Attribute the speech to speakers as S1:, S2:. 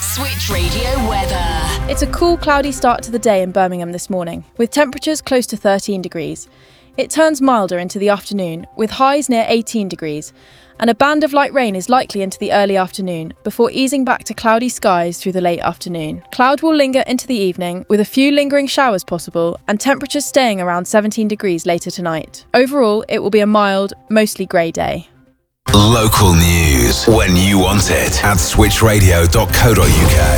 S1: Switch Radio weather.
S2: It's a cool, cloudy start to the day in Birmingham this morning, with temperatures close to 13 degrees. It turns milder into the afternoon, with highs near 18 degrees, and a band of light rain is likely into the early afternoon, before easing back to cloudy skies through the late afternoon. Cloud will linger into the evening, with a few lingering showers possible, and temperatures staying around 17 degrees later tonight. Overall, it will be a mild, mostly grey day.
S3: Local news when you want it at switchradio.co.uk.